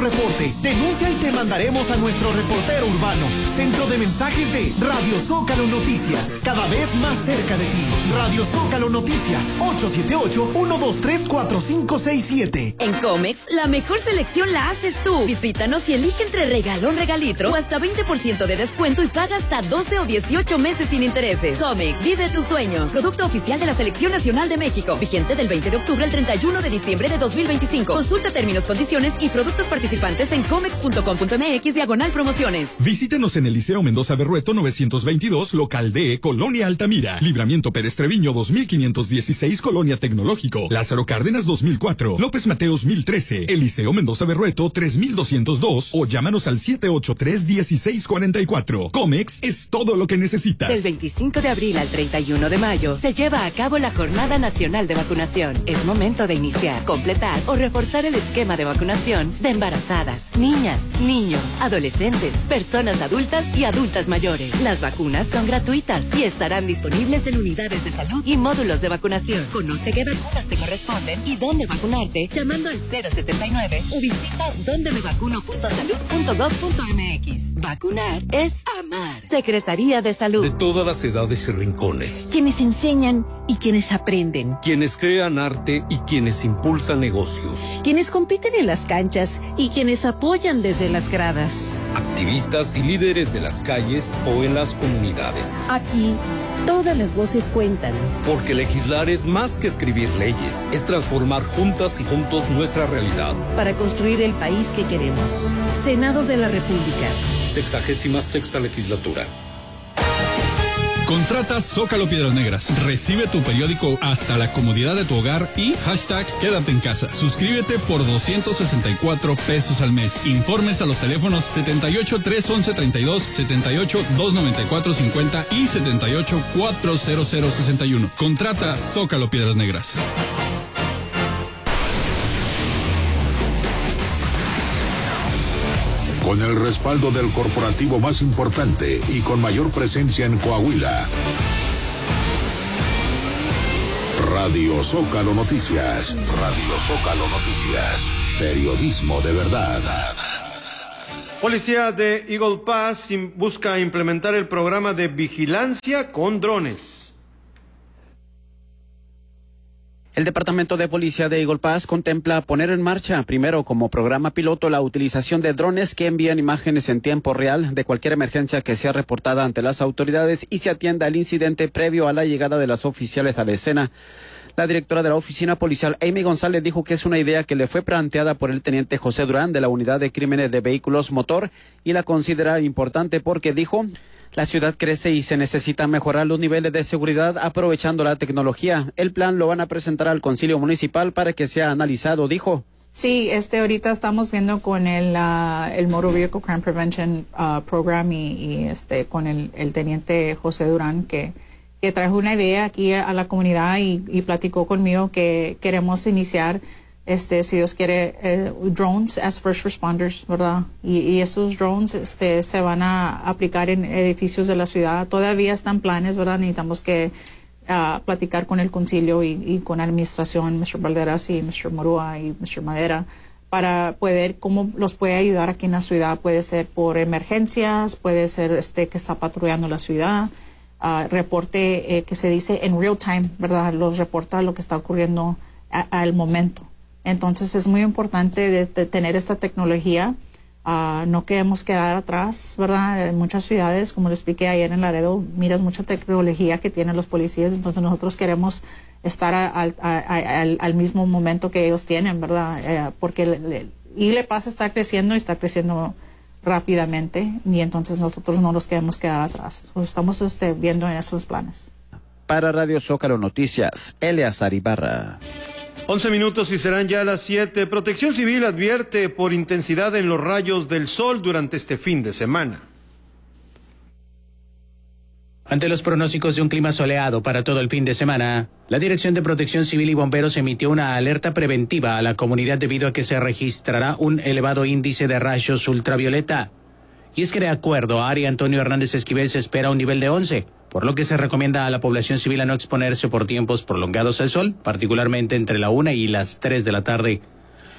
reporte. Denuncia y te mandaremos a nuestro reportero urbano. Centro de mensajes de Radio Zócalo Noticias. Cada vez más cerca de ti. Radio Zócalo Noticias. 878-123-4567. En Comex, la mejor selección la haces tú. Visítanos y elige entre regalón, regalitro o hasta 20% de descuento y paga hasta 12 o 18 meses sin intereses. Comex, vive tus sueños. Producto oficial de la Selección Nacional de México. Vigente del 20 de octubre al 31 de diciembre de 2025. Consulta términos, condiciones y productos participantes en comex.com.mx/promociones. Visítenos en el Liceo Mendoza Berrueto 922, local D, Colonia Altamira. Libramiento Pérez Treviño 2516, Colonia Tecnológico. Lázaro Cárdenas 2004. López Mateos 1013. El Liceo Mendoza Berrueto 3202 o llámanos al 783-1644. Comex es todo lo que necesitas. Del 25 de abril al 31 de mayo se lleva a cabo la Jornada Nacional de Vacunación. Es momento de iniciar, completar o reforzar el esquema de vacunación de embarazadas, niñas, niños, adolescentes, personas adultas y adultas mayores. Las vacunas son gratuitas y estarán disponibles en unidades de salud y módulos de vacunación. Conoce qué vacunas te corresponden y dónde vacunarte llamando al 079 o visita dondemevacuno.salud.gov.mx. Vacunar es amar. Secretaría de Salud. De todas las edades y rincones. Quienes enseñan y quienes aprenden. Quienes crean arte y quienes impulsan negocios. Quienes compiten en las canchas y quienes apoyan desde las gradas. Activistas y líderes de las calles o en las comunidades. Aquí, todas las voces cuentan. Porque legislar es más que escribir leyes, es transformar juntas y juntos nuestra realidad. Para construir el país que queremos. Senado de la República. 66ª legislatura. Contrata Zócalo Piedras Negras. Recibe tu periódico hasta la comodidad de tu hogar y hashtag quédate en casa. Suscríbete por 264 pesos al mes. Informes a los teléfonos 78 311 32, 78 294 50 y 78 400 61. Contrata Zócalo Piedras Negras. Con el respaldo del corporativo más importante y con mayor presencia en Coahuila. Radio Zócalo Noticias. Radio Zócalo Noticias. Periodismo de verdad. Policía de Eagle Pass busca implementar el programa de vigilancia con drones. El Departamento de Policía de Eagle Pass contempla poner en marcha, primero como programa piloto, la utilización de drones que envían imágenes en tiempo real de cualquier emergencia que sea reportada ante las autoridades y se atienda al incidente previo a la llegada de los oficiales a la escena. La directora de la oficina policial, Amy González, dijo que es una idea que le fue planteada por el teniente José Durán de la Unidad de Crímenes de Vehículos Motor y la considera importante porque, dijo, la ciudad crece y se necesita mejorar los niveles de seguridad aprovechando la tecnología. El plan lo van a presentar al Concilio Municipal para que sea analizado, dijo. Sí, ahorita estamos viendo con el Motor Vehicle Crime Prevention Program y con el teniente José Durán que trajo una idea aquí a la comunidad y platicó conmigo que queremos iniciar si Dios quiere, drones as first responders, ¿verdad? Y esos drones se van a aplicar en edificios de la ciudad. Todavía están planes, ¿verdad? Necesitamos que platicar con el concilio y con la administración, Mr. Valderas y Mr. Morúa y Mr. Madera, para poder, cómo los puede ayudar aquí en la ciudad. Puede ser por emergencias, puede ser que está patrullando la ciudad, reporte que se dice en real time, ¿verdad? Los reporta lo que está ocurriendo al momento. Entonces es muy importante de tener esta tecnología. No queremos quedar atrás, ¿verdad? En muchas ciudades, como le expliqué ayer en Laredo, miras mucha tecnología que tienen los policías, entonces nosotros queremos estar al mismo momento que ellos tienen, ¿verdad? Porque le pasa está creciendo y está creciendo rápidamente y entonces nosotros no nos queremos quedar atrás. Estamos viendo en esos planes. Para Radio Zócalo Noticias, Eleazar Ibarra. 11 minutos y serán ya las 7. Protección Civil advierte por intensidad en los rayos del sol durante este fin de semana. Ante los pronósticos de un clima soleado para todo el fin de semana, la Dirección de Protección Civil y Bomberos emitió una alerta preventiva a la comunidad debido a que se registrará un elevado índice de rayos ultravioleta. Y es que de acuerdo a Ari Antonio Hernández Esquivel se espera un nivel de 11, por lo que se recomienda a la población civil a no exponerse por tiempos prolongados al sol, particularmente entre la 1 y las 3 de la tarde.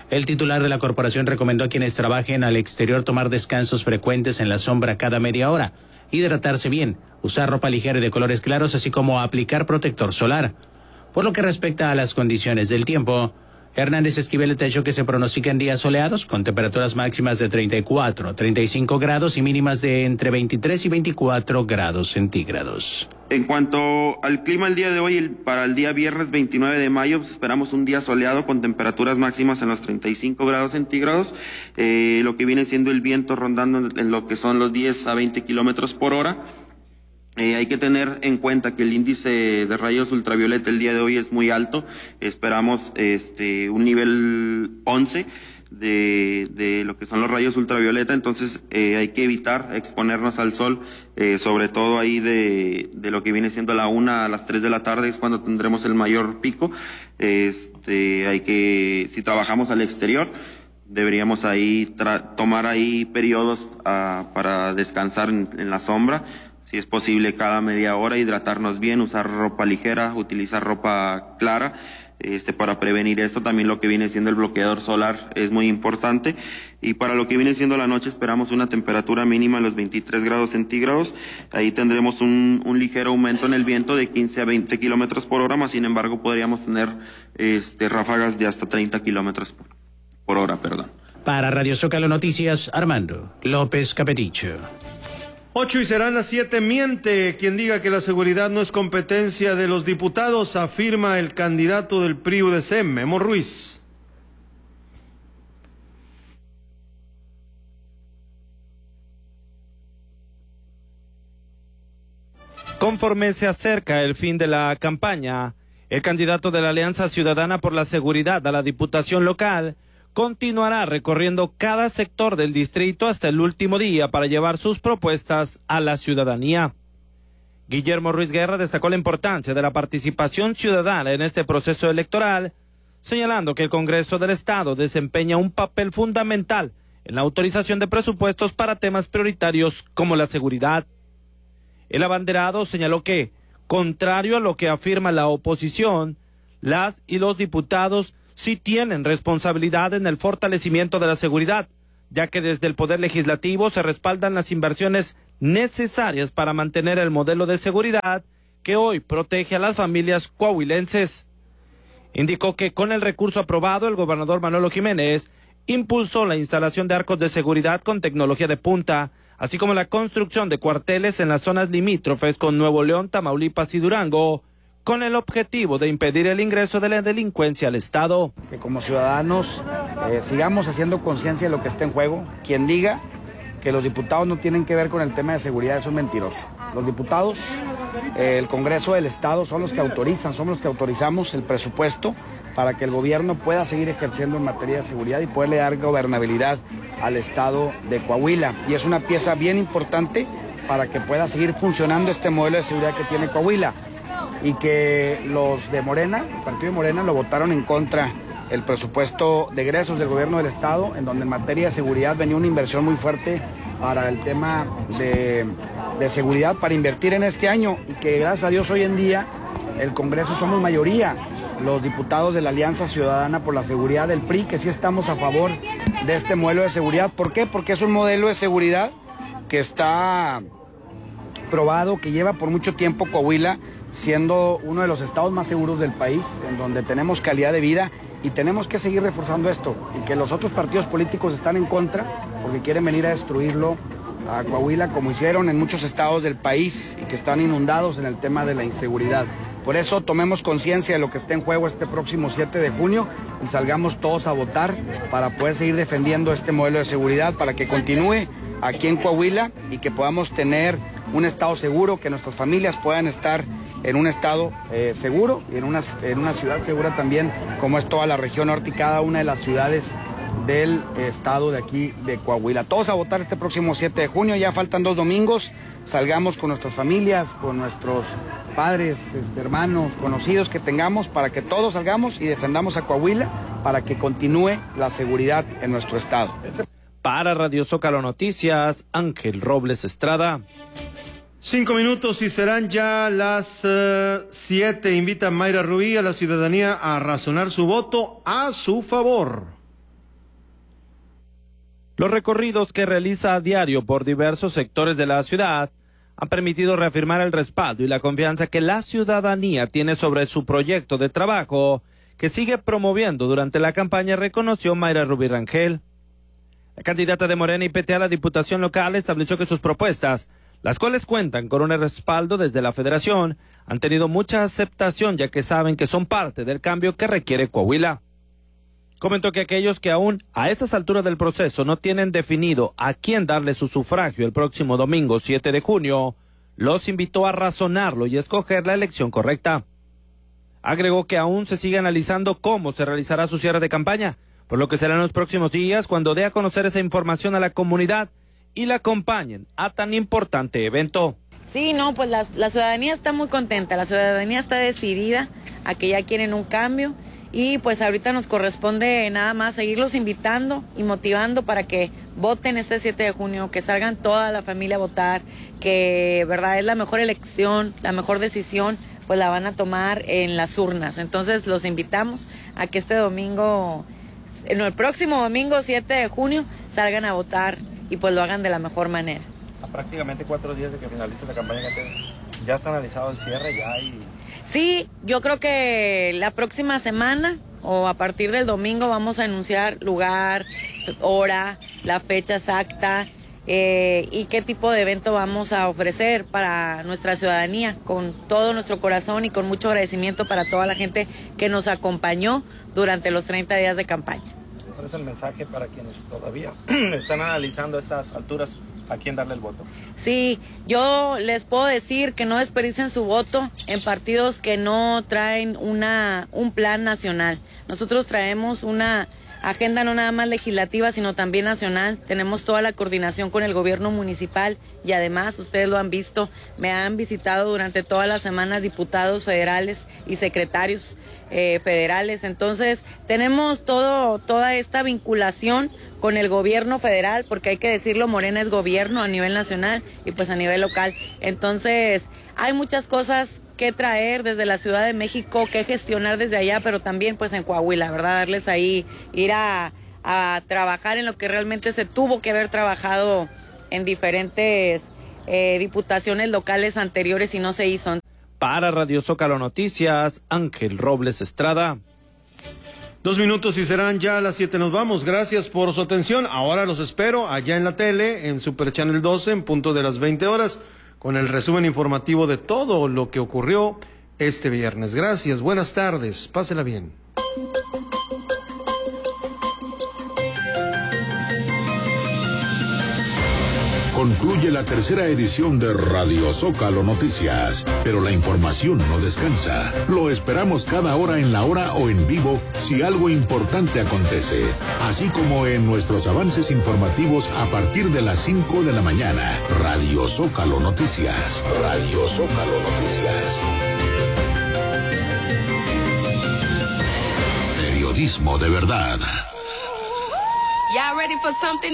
El titular de la corporación recomendó a quienes trabajen al exterior tomar descansos frecuentes en la sombra cada media hora, hidratarse bien, usar ropa ligera y de colores claros, así como aplicar protector solar. Por lo que respecta a las condiciones del tiempo, Hernández Esquivel detalló que se pronostican días soleados con temperaturas máximas de 34 a 35 grados y mínimas de entre 23 y 24 grados centígrados. En cuanto al clima el día de hoy, para el día viernes 29 de mayo, esperamos un día soleado con temperaturas máximas en los 35 grados centígrados, lo que viene siendo el viento rondando en lo que son los 10 a 20 kilómetros por hora. Hay que tener en cuenta que el índice de rayos ultravioleta el día de hoy es muy alto. Esperamos un nivel 11 de lo que son los rayos ultravioleta, entonces hay que evitar exponernos al sol, sobre todo ahí de lo que viene siendo la 1 a las 3 de la tarde es cuando tendremos el mayor pico. Hay que, si trabajamos al exterior, deberíamos ahí tomar ahí periodos para descansar en la sombra. Si es posible cada media hora, hidratarnos bien, usar ropa ligera, utilizar ropa clara, para prevenir esto. También lo que viene siendo el bloqueador solar es muy importante. Y para lo que viene siendo la noche esperamos una temperatura mínima de los 23 grados centígrados. Ahí tendremos un ligero aumento en el viento de 15 a 20 kilómetros por hora, más sin embargo podríamos tener ráfagas de hasta 30 kilómetros por hora. Para Radio Zócalo Noticias, Armando López Capeticho. 8 y serán las 7. Miente quien diga que la seguridad no es competencia de los diputados, afirma el candidato del PRI-UDC, Memo Ruiz. Conforme se acerca el fin de la campaña, el candidato de la Alianza Ciudadana por la Seguridad a la Diputación Local continuará recorriendo cada sector del distrito hasta el último día para llevar sus propuestas a la ciudadanía. Guillermo Ruiz Guerra destacó la importancia de la participación ciudadana en este proceso electoral, señalando que el Congreso del Estado desempeña un papel fundamental en la autorización de presupuestos para temas prioritarios como la seguridad. El abanderado señaló que, contrario a lo que afirma la oposición, las y los diputados sí tienen responsabilidad en el fortalecimiento de la seguridad, ya que desde el Poder Legislativo se respaldan las inversiones necesarias para mantener el modelo de seguridad que hoy protege a las familias coahuilenses. Indicó que con el recurso aprobado, el gobernador Manolo Jiménez impulsó la instalación de arcos de seguridad con tecnología de punta, así como la construcción de cuarteles en las zonas limítrofes con Nuevo León, Tamaulipas y Durango, con el objetivo de impedir el ingreso de la delincuencia al Estado. Que como ciudadanos sigamos haciendo conciencia de lo que está en juego. Quien diga que los diputados no tienen que ver con el tema de seguridad es un mentiroso. Los diputados, el Congreso del Estado son los que autorizan, somos los que autorizamos el presupuesto para que el gobierno pueda seguir ejerciendo en materia de seguridad y poderle dar gobernabilidad al Estado de Coahuila. Y es una pieza bien importante para que pueda seguir funcionando este modelo de seguridad que tiene Coahuila. Y que los de Morena, el partido de Morena, lo votaron en contra el presupuesto de egresos del gobierno del Estado, en donde en materia de seguridad venía una inversión muy fuerte para el tema de seguridad, para invertir en este año, y que gracias a Dios hoy en día el Congreso somos mayoría, los diputados de la Alianza Ciudadana por la Seguridad del PRI, que sí estamos a favor de este modelo de seguridad. ¿Por qué? Porque es un modelo de seguridad que está probado, que lleva por mucho tiempo Coahuila siendo uno de los estados más seguros del país, en donde tenemos calidad de vida, y tenemos que seguir reforzando esto, y que los otros partidos políticos están en contra porque quieren venir a destruirlo a Coahuila, como hicieron en muchos estados del país y que están inundados en el tema de la inseguridad. Por eso tomemos conciencia de lo que está en juego este próximo 7 de junio y salgamos todos a votar para poder seguir defendiendo este modelo de seguridad, para que continúe aquí en Coahuila y que podamos tener un estado seguro, que nuestras familias puedan estar en un estado seguro y en una ciudad segura también, como es toda la región norte y cada una de las ciudades del estado de aquí de Coahuila. Todos a votar este próximo 7 de junio, ya faltan 2 domingos, salgamos con nuestras familias, con nuestros padres, hermanos, conocidos que tengamos, para que todos salgamos y defendamos a Coahuila, para que continúe la seguridad en nuestro estado. Para Radio Zócalo Noticias, Ángel Robles Estrada. 5 minutos y serán ya las 7. Invita a Mayra Rubí a la ciudadanía a razonar su voto a su favor. Los recorridos que realiza a diario por diversos sectores de la ciudad han permitido reafirmar el respaldo y la confianza que la ciudadanía tiene sobre su proyecto de trabajo que sigue promoviendo durante la campaña, reconoció Mayra Rubí Rangel. La candidata de Morena y PT a la Diputación Local estableció que sus propuestas, las cuales cuentan con un respaldo desde la Federación, han tenido mucha aceptación ya que saben que son parte del cambio que requiere Coahuila. Comentó que aquellos que aún a estas alturas del proceso no tienen definido a quién darle su sufragio el próximo domingo 7 de junio, los invitó a razonarlo y escoger la elección correcta. Agregó que aún se sigue analizando cómo se realizará su cierre de campaña, por lo que será en los próximos días cuando dé a conocer esa información a la comunidad y la acompañen a tan importante evento. Sí, no, pues la ciudadanía está muy contenta, la ciudadanía está decidida a que ya quieren un cambio. Y pues ahorita nos corresponde nada más seguirlos invitando y motivando para que voten este 7 de junio, que salgan toda la familia a votar, que verdad es la mejor elección, la mejor decisión, pues la van a tomar en las urnas. Entonces los invitamos a que el próximo domingo 7 de junio salgan a votar y pues lo hagan de la mejor manera. A prácticamente 4 días de que finalice la campaña, ya está analizado el cierre, ya hay... Sí, yo creo que la próxima semana o a partir del domingo vamos a anunciar lugar, hora, la fecha exacta y qué tipo de evento vamos a ofrecer para nuestra ciudadanía, con todo nuestro corazón y con mucho agradecimiento para toda la gente que nos acompañó durante los 30 días de campaña. ¿Cuál es el mensaje para quienes todavía están analizando a estas alturas a quién darle el voto? Sí, yo les puedo decir que no desperdicien su voto en partidos que no traen un plan nacional. Nosotros traemos una agenda no nada más legislativa, sino también nacional. Tenemos toda la coordinación con el gobierno municipal y además, ustedes lo han visto, me han visitado durante todas las semanas diputados federales y secretarios federales. Entonces, tenemos toda esta vinculación con el gobierno federal, porque hay que decirlo, Morena es gobierno a nivel nacional y pues a nivel local. Entonces, hay muchas cosas que traer desde la Ciudad de México, que gestionar desde allá, pero también pues en Coahuila, ¿verdad? Darles ahí, ir a trabajar en lo que realmente se tuvo que haber trabajado en diferentes diputaciones locales anteriores y no se hizo. Para Radio Zócalo Noticias, Ángel Robles Estrada. 2 minutos y serán ya las 7. Nos vamos. Gracias por su atención. Ahora los espero allá en la tele, en Super Channel 12, en punto de las 20 horas, con el resumen informativo de todo lo que ocurrió este viernes. Gracias. Buenas tardes. Pásela bien. Concluye la tercera edición de Radio Zócalo Noticias, pero la información no descansa. Lo esperamos cada hora en la hora o en vivo si algo importante acontece, así como en nuestros avances informativos a partir de las 5 de la mañana. Radio Zócalo Noticias. Radio Zócalo Noticias. Periodismo de verdad. Y'all ready for something